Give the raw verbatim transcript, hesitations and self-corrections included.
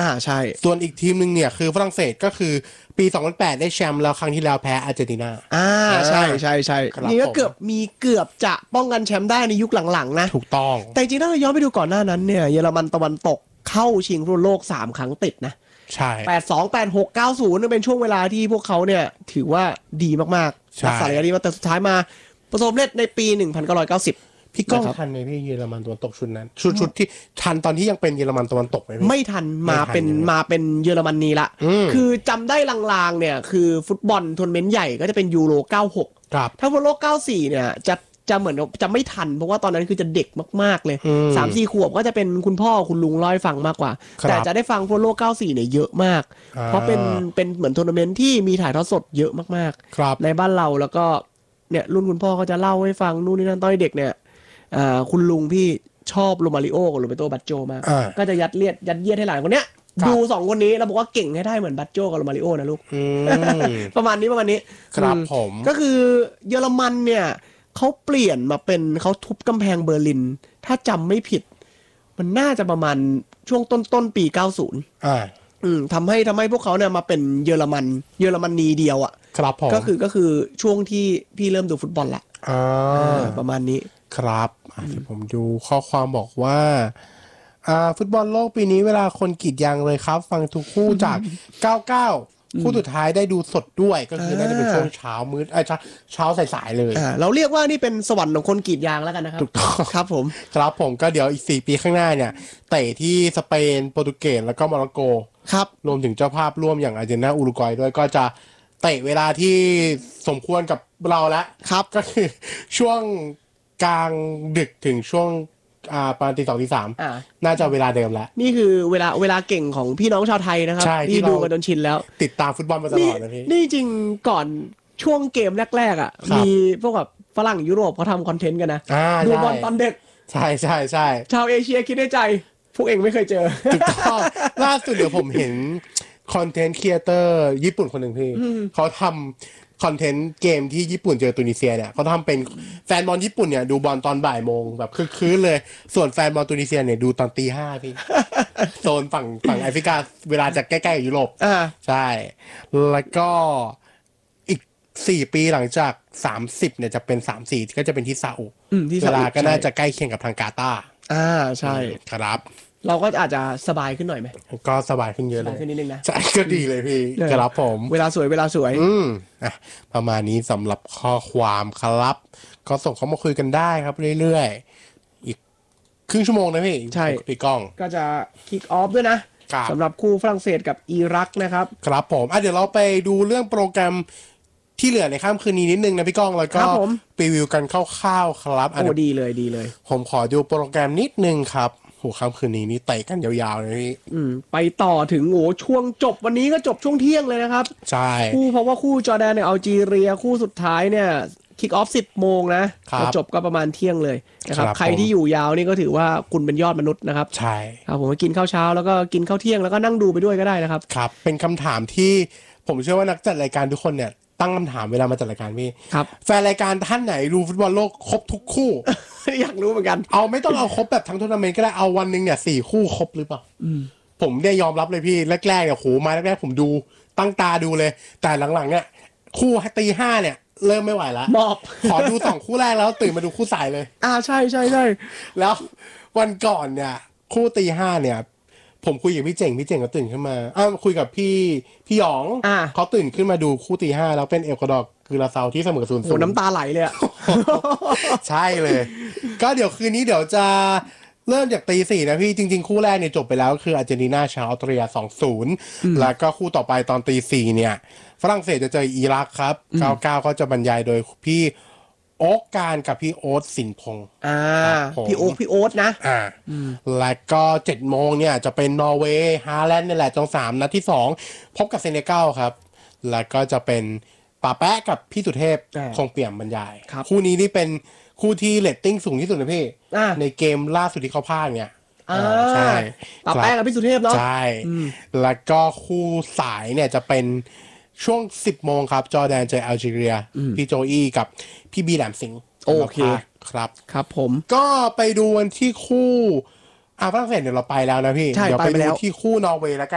ใช่ส่วนอีกทีมนึงเนี่ยคือฝรั่งเศสก็คือปีสองพันแปดได้แชมป์แล้วครั้งที่แล้วแพ้อาร์เจนตินาอ่าใช่ใช่ใช่นี่ก็เกือบมีเกือบจะป้องกันแชมป์ได้ในยุคหลังๆนะถูกต้องแต่จริงๆถ้าเราย้อนไปดูก่อนหน้านั้นเนี่ยเยอรมันตะวันตกเข้าชิงฟุตบอลโลกสามครั้งติดนะใช่แปดสอง แปดหก เก้าศูนย์เป็นช่วงเวลาที่พวกเขาเนี่ยถือว่าดีมากๆรักษาระยะดีมาแต่สุดท้ายมาประสบความสำเร็จในปีหนึ่งพันเก้าร้อยเก้าสิบพี่ก้องทันไหมพี่เยอรมันตะวันตกชุดนั้นชุดชุดที่ทันตอนที่ยังเป็นเยอรมันตะวันตกไหมไม่ทันมาเป็นมาเป็นเยอรมนีละคือจำได้ลางๆเนี่ยคือฟุตบอลทัวร์นาเมนต์ใหญ่ก็จะเป็นยูโรเก้าหกครับถ้าฟุตบอลโลกเก้าสี่เนี่ยจะจะเหมือนจะไม่ทันเพราะว่าตอนนั้นคือจะเด็กมากๆเลย สามสี่ ขวบก็จะเป็นคุณพ่อคุณลุงเล่าให้ฟังมากกว่าแต่จะได้ฟังฟุตบอลโลกเก้าสี่เนี่ยเยอะมากเพราะเป็นเป็นเหมือนทัวร์นาเมนต์ที่มีถ่ายทอดสดเยอะมากๆในบ้านเราแล้วก็เนี่ยรุ่นคุณพ่อเขาจะเล่าให้ฟังนู่นนี่นั่นตอนเด็กเนี่ยคุณลุงพี่ชอบโรมาริโอกับโรเบโตบัตโจมากก็จะยัดเลียดยัดเยียดให้หลานคนเนี้ยดูสองคนนี้แล้วบอกว่าเก่งให้ได้เหมือนบัตโจกับโรมาริโอนะลูกประมาณนี้ประมาณนี้ครับผมก็คือเยอรมันเนี่ยเขาเปลี่ยนมาเป็นเขาทุบกำแพงเบอร์ลินถ้าจำไม่ผิดมันน่าจะประมาณช่วงต้นต้นปีเก้าสิบอ่าอืมทำให้ทำให้พวกเขาเนี่ยมาเป็นเยอรมันเยอรมนีเดียวอ่ะครับผมก็คือก็คือช่วงที่พี่เริ่มดูฟุตบอลละอ่าประมาณนี้ครับผมดูข้อความบอกว่าอ่าฟุตบอลโลกปีนี้เวลาคนกรีดยางเลยครับฟังทุกคู่จากเก้าสิบเก้าคู่สุดท้ายได้ดูสดด้วยก็คือน่าจะเป็นช่วงเช้ามื้อเอ้ยเช้าสายๆเลยเราเรียกว่านี่เป็นสวรรค์ของคนกรีดยางแล้วกันนะครับถูกต้องครับผมครับผมก็เดี๋ยวอีกสี่ปีข้างหน้าเนี่ยเตะที่สเปนโปรตุเกสแล้วก็โมร็อกโกครับรวมถึงเจ้าภาพร่วมอย่างอาร์เจนตินาอุรุกวัยด้วยก็จะเตะเวลาที่สมควรกับเราแล้วครับก็คือช่วงกลางดึกถึงช่วงอ่าประมาณตีสองตีสามน่าจะเวลาเดิมแล้วนี่คือเวลาเวลาเก่งของพี่น้องชาวไทยนะครับที่ดูกันจนชินแล้วติดตามฟุตบอลมาตลอดนะพี่นี่จริงก่อนช่วงเกมแรกๆอ่ะมีพวกแบบฝรั่งยุโรปเขาทำคอนเทนต์กันนะดูบอลตอนเด็กใช่ใช่ใช่ชาวเอเชียคิดในใจพวกเองไม่เคยเจอถูกต้องล่าสุดเดี๋ยวผมเห็นคอนเทนต์ครีเอเตอร์ญี่ปุ่นคนหนึ่งพี่เขาทำคอนเทนต์เกมที่ญี่ปุ่นเจอตุนิเซียเนี่ยเขาทำเป็นแฟนบอลญี่ปุ่นเนี่ยดูบอลตอนบ่ายโมงแบบคึกคืนเลยส่วนแฟนบอลตุนิเซียเนี่ยดูตอนตีห้าพี่โซนฝั่งฝั่งแอฟริกาเวลาจะใกล้ๆกับยุโรปใช่แล้วก็อีกสี่ปีหลังจากสามสิบเนี่ยจะเป็นสามสี่ก็จะเป็นที่ซาอุเวลาก็น่าจะใกล้เคียงกับทางกาตาร์อ่าใช่ครับเราก็อาจจะสบายขึ้นหน่อยไหมก็สบายขึ้นเยอะเลยสบายขึ้นนิดนึงนะใช่ก็ดีเลยพี่ครับผมเวลาสวยเวลาสวยอืมอ่ะประมาณนี้สำหรับข้อความครับก็ส่งเข้ามาคุยกันได้ครับเรื่อยๆอีกครึ่งชั่วโมงนะพี่ใช่พี่ก้องก็จะคิกออฟด้วยนะสำหรับคู่ฝรั่งเศสกับอิรักนะครับครับผมอ่ะเดี๋ยวเราไปดูเรื่องโปรแกรมที่เหลือในค่ำคืนนี้นิดนึงนะพี่ก้องแล้วก็รีวิวกันคร่าวๆครับโอ้ดีเลยดีเลยผมขอดูโปรแกรมนิดนึงครับหัวค่ำคืนนี้นี่เตะกันยาวๆเลยพี่อืมไปต่อถึงโอ้ช่วงจบวันนี้ก็จบช่วงเที่ยงเลยนะครับใช่คู่เพราะว่าคู่จอร์แดนในอัลจีเรียคู่สุดท้ายเนี่ยคิกออฟสิบโมงนะแล้วจบก็ประมาณเที่ยงเลยนะครับใครที่อยู่ยาวนี่ก็ถือว่าคุณเป็นยอดมนุษย์นะครับใช่ครับผมกินข้าวเช้าแล้วก็กินข้าวเที่ยงแล้วก็นั่งดูไปด้วยก็ได้นะครับครับเป็นคำถามที่ผมเชื่อว่านักจัดรายการทุกคนเนี่ยตั้งคำถามเวลามาจัดรายการพี่ครับแฟนรายการท่านไหนดูฟุตบอลโลกครบทุกคู่อยากรู้เหมือนกันเอาไม่ต้องเอาครบแบบทั้งทัวร์นาเมนต์ก็ได้เอาวันนึงเนี่ยสี่คู่ครบหรือเปล่าผมเนี่ยยอมรับเลยพี่แรกๆเนี่ยโหมาแรกๆผมดูตั้งตาดูเลยแต่หลังๆเนี่ยคู่ตีห้าเนี่ยเริ่มไม่ไหวแล้วบอกขอดูสองคู่แรกแล้วตื่นมาดูคู่สายเลยอ่าใช่ใช่ใช่แล้ววันก่อนเนี่ยคู่ตีห้าเนี่ยผมคุยกับพี่เจ๋งพี่เจ๋งก็ตื่นขึ้นมาอ้าวคุยกับพี่พี่หยองเขาตื่นขึ้นมาดูคู่ตีห้าแล้วเป็นเอลกวาดอร์คือลาซาที่เสมอศูนย์ศูนย์โอ้น้ำตาไหลเลยอ่ะใช่เลยก็เดี๋ยวคืนนี้เดี๋ยวจะเริ่มจากตีสี่นะพี่จริงๆคู่แรกเนี่ยจบไปแล้วคืออาร์เจนตินาชนะออสเตรีย สองศูนย์ แล้วก็คู่ต่อไปตอนตีสี่เนี่ยฝรั่งเศสจะเจออิรักครับเก้าสิบเก้าก็จะบรรยายโดยพี่โอ๊กการกับพี่โอ๊ตสินพงษ์อ่าพี่โอ๊กพี่โอ๊ตนะอ่าแล้วก็เจ็ดโมงเนี่ยจะเป็นนอร์เวย์ฮาแลนด์นี่แหละจงสามนัดที่สองพบกับเซเนกัลครับแล้วก็จะเป็นป่าแป๊ะกับพี่สุเทพคงเปี่ยมบรรยายคู่นี้นี่เป็นคู่ที่เรตติ้งสูงที่สุดนะพี่ในเกมล่าสุดที่เขาพากย์เนี่ยใช่ป่าแป๊ะกับพี่สุเทพเนาะใช่แล้วก็คู่สายเนี่ยจะเป็นช่วงสิบโมงครับจอร์แดนเจอแอลจีเรียพี่โจอี้กับพี่บีแหลมสิงห์โอเคครับครับผมก็ไปดูวันที่คู่อ่าฝรั่งเศสเดี๋ยวเราไปแล้วนะพี่เดี๋ยวไปดูที่คู่นอร์เวย์แล้วกัน